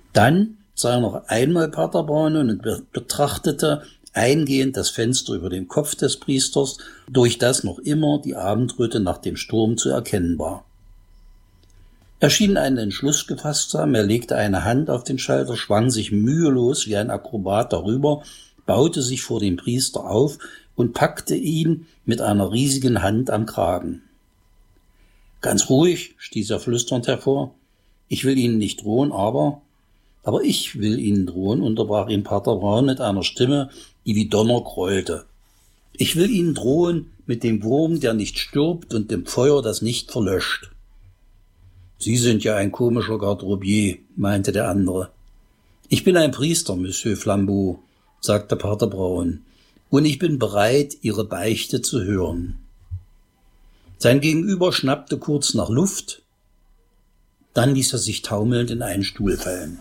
Dann sah er noch einmal Pater Braun und betrachtete eingehend das Fenster über dem Kopf des Priesters, durch das noch immer die Abendröte nach dem Sturm zu erkennen war. Er schien einen Entschluss gefasst zu haben, er legte eine Hand auf den Schalter, schwang sich mühelos wie ein Akrobat darüber, baute sich vor dem Priester auf und packte ihn mit einer riesigen Hand am Kragen. »Ganz ruhig«, stieß er flüsternd hervor, »ich will Ihnen nicht drohen, aber ich will Ihnen drohen«, unterbrach ihn Pater Braun mit einer Stimme, die wie Donner grollte. »Ich will Ihnen drohen mit dem Wurm, der nicht stirbt und dem Feuer, das nicht verlöscht.« »Sie sind ja ein komischer Garderobier«, meinte der andere. »Ich bin ein Priester, Monsieur Flambeau«, sagte Pater Braun, »und ich bin bereit, Ihre Beichte zu hören.« Sein Gegenüber schnappte kurz nach Luft, dann ließ er sich taumelnd in einen Stuhl fallen.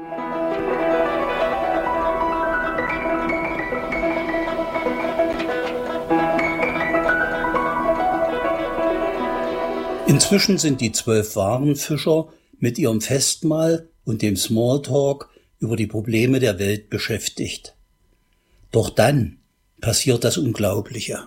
Inzwischen sind die 12 Warenfischer mit ihrem Festmahl und dem Smalltalk über die Probleme der Welt beschäftigt. Doch dann passiert das Unglaubliche.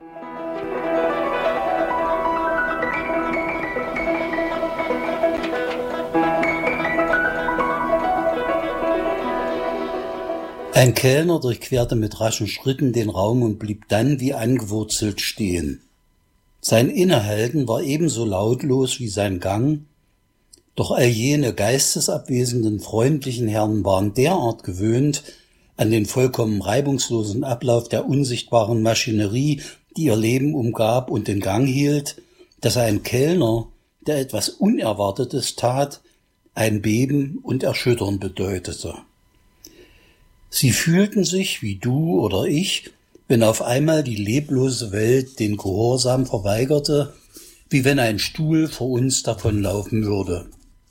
Ein Kellner durchquerte mit raschen Schritten den Raum und blieb dann wie angewurzelt stehen. Sein Innehalten war ebenso lautlos wie sein Gang, doch all jene geistesabwesenden, freundlichen Herren waren derart gewöhnt an den vollkommen reibungslosen Ablauf der unsichtbaren Maschinerie, die ihr Leben umgab und in Gang hielt, dass ein Kellner, der etwas Unerwartetes tat, ein Beben und Erschüttern bedeutete. Sie fühlten sich, wie du oder ich, wenn auf einmal die leblose Welt den Gehorsam verweigerte, wie wenn ein Stuhl vor uns davonlaufen würde.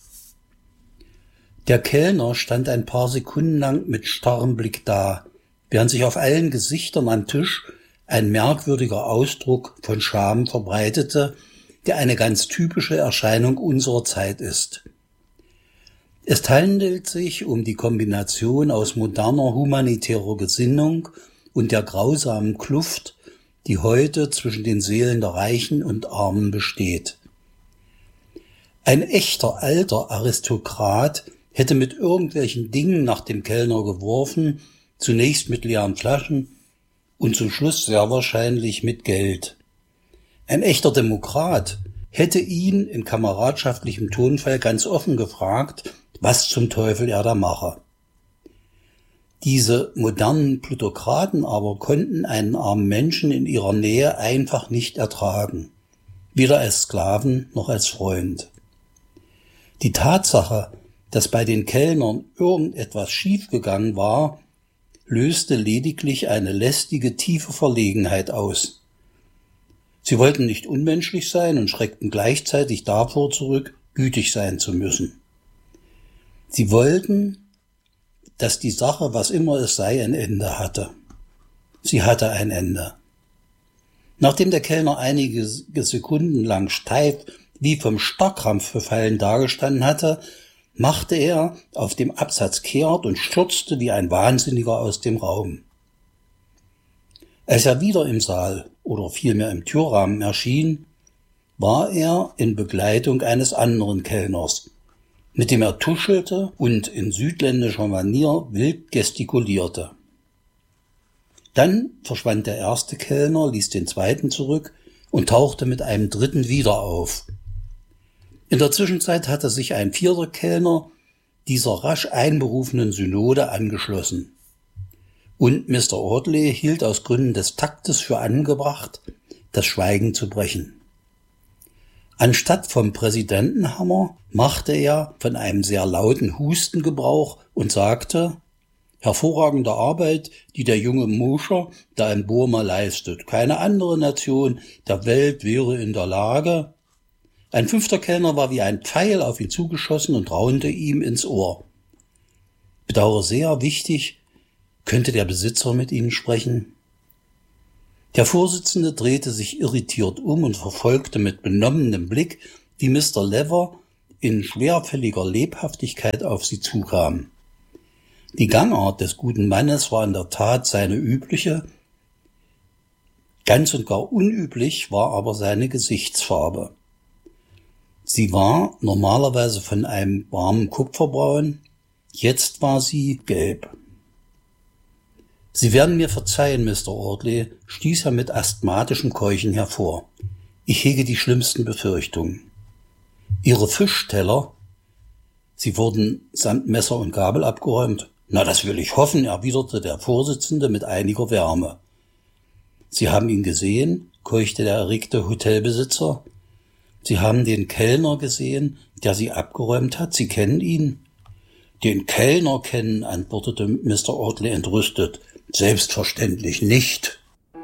Der Kellner stand ein paar Sekunden lang mit starrem Blick da, während sich auf allen Gesichtern am Tisch ein merkwürdiger Ausdruck von Scham verbreitete, der eine ganz typische Erscheinung unserer Zeit ist. Es handelt sich um die Kombination aus moderner humanitärer Gesinnung und der grausamen Kluft, die heute zwischen den Seelen der Reichen und Armen besteht. Ein echter alter Aristokrat hätte mit irgendwelchen Dingen nach dem Kellner geworfen, zunächst mit leeren Flaschen und zum Schluss sehr wahrscheinlich mit Geld. Ein echter Demokrat hätte ihn in kameradschaftlichem Tonfall ganz offen gefragt, was zum Teufel er da mache. Diese modernen Plutokraten aber konnten einen armen Menschen in ihrer Nähe einfach nicht ertragen, weder als Sklaven noch als Freund. Die Tatsache, dass bei den Kellnern irgendetwas schiefgegangen war, löste lediglich eine lästige, tiefe Verlegenheit aus. Sie wollten nicht unmenschlich sein und schreckten gleichzeitig davor zurück, gütig sein zu müssen. Sie wollten, dass die Sache, was immer es sei, ein Ende hatte. Sie hatte ein Ende. Nachdem der Kellner einige Sekunden lang steif wie vom Starrkrampf befallen dagestanden hatte, machte er auf dem Absatz kehrt und stürzte wie ein Wahnsinniger aus dem Raum. Als er wieder im Saal oder vielmehr im Türrahmen erschien, war er in Begleitung eines anderen Kellners, mit dem er tuschelte und in südländischer Manier wild gestikulierte. Dann verschwand der erste Kellner, ließ den zweiten zurück und tauchte mit einem dritten wieder auf. In der Zwischenzeit hatte sich ein vierter Kellner dieser rasch einberufenen Synode angeschlossen. Und Mr. Audley hielt aus Gründen des Taktes für angebracht, das Schweigen zu brechen. Anstatt vom Präsidentenhammer machte er von einem sehr lauten Husten Gebrauch und sagte: »Hervorragende Arbeit, die der junge Mosher da in Burma leistet. Keine andere Nation der Welt wäre in der Lage.« Ein fünfter Kellner war wie ein Pfeil auf ihn zugeschossen und raunte ihm ins Ohr. »Bedauere sehr, wichtig, könnte der Besitzer mit Ihnen sprechen?« Der Vorsitzende drehte sich irritiert um und verfolgte mit benommenem Blick, wie Mr. Lever in schwerfälliger Lebhaftigkeit auf sie zukam. Die Gangart des guten Mannes war in der Tat seine übliche, ganz und gar unüblich war aber seine Gesichtsfarbe. Sie war normalerweise von einem warmen Kupferbraun, jetzt war sie gelb. »Sie werden mir verzeihen, Mr. Audley«, stieß er mit asthmatischem Keuchen hervor. »Ich hege die schlimmsten Befürchtungen. Ihre Fischteller, sie wurden samt Messer und Gabel abgeräumt.« »Na, das will ich hoffen«, erwiderte der Vorsitzende mit einiger Wärme. »Sie haben ihn gesehen?«, keuchte der erregte Hotelbesitzer. »Sie haben den Kellner gesehen, der sie abgeräumt hat? Sie kennen ihn?« »Den Kellner kennen«, antwortete Mr. Audley entrüstet. »Selbstverständlich nicht.«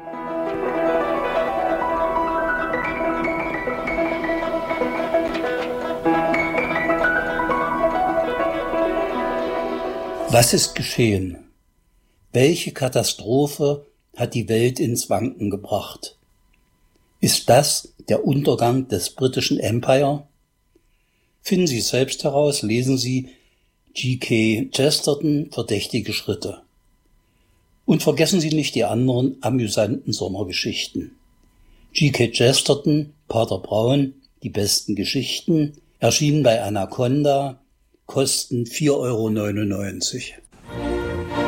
Was ist geschehen? Welche Katastrophe hat die Welt ins Wanken gebracht? Ist das der Untergang des britischen Empire? Finden Sie es selbst heraus, lesen Sie G.K. Chesterton, Verdächtige Schritte. Und vergessen Sie nicht die anderen amüsanten Sommergeschichten. G.K. Chesterton, Pater Brown, die besten Geschichten, erschienen bei Anaconda, kosten 4,99 €.